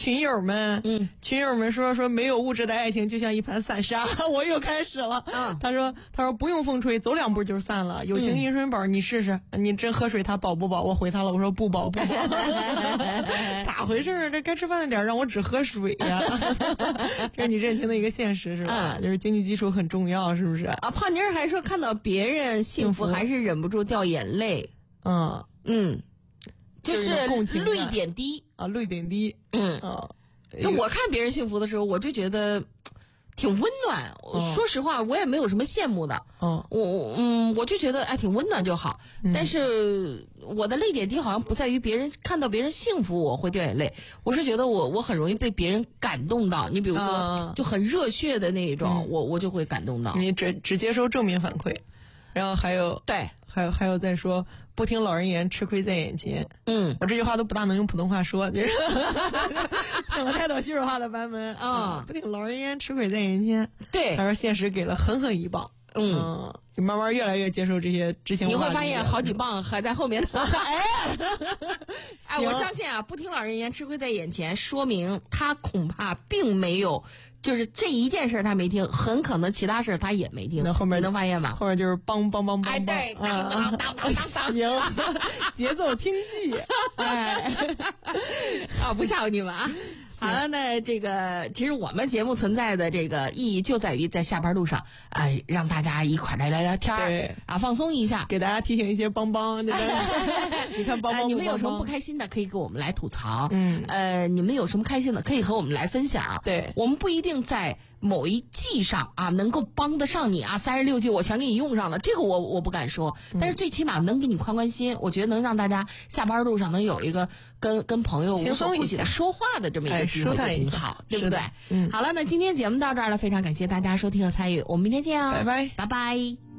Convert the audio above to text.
群友们，群友们说没有物质的爱情就像一盘散沙，我又开始了。他说不用风吹，走2步就散了。友情阴水饱，你试试，你真喝水它饱不饱？我回他了，我说不饱不饱。咋回事啊？这该吃饭的点让我只喝水呀？这是你认清的一个现实是吧？就是经济基础很重要，是不是？ 啊，胖妮儿还说看到别人幸福还是忍不住掉眼泪。就是泪点低啊，泪点低。 就我看别人幸福的时候，我就觉得挺温暖。说实话，我也没有什么羡慕的。我就觉得挺温暖就好。但是我的泪点低好像不在于看到别人幸福我会掉眼泪，我是觉得我很容易被别人感动到。你比如说就很热血的那一种，我就会感动到。 你只接收正面反馈，然后还有再说不听老人言，吃亏在眼前。我这句话都不大能用普通话说，就是听了太多西北话的版本。不听老人言，吃亏在眼前。 对， 他说现实给了狠狠一棒。就慢慢越来越接受这些之前。 你会发现好几棒还在后面的。我相信不听老人言，吃亏在眼前，说明他恐怕并没有。就是这一件事他没听，很可能其他事他也没听。 那后面能发现吧？ 后面就是梆梆梆梆梆。 对，当当。 行，节奏听记。 不吓唬你们啊。好了，那这个其实我们节目存在的这个意义就在于在下班路上让大家一块来聊聊天对放松一下， 给大家提醒一些帮帮。你看帮帮你们有什么不开心的可以给我们来吐槽。你们有什么开心的可以和我们来分享。 对， 我们不一定在某一季上能够帮得上你36季我全给你用上了，这个我不敢说，但是最起码能给你宽心。我觉得能让大家下班路上能有一个跟朋友轻松一起说话的这么一个机会就挺好，对不对？好了，那今天节目到这儿了，非常感谢大家收听和参与，我们明天见啊， 拜拜， 拜拜。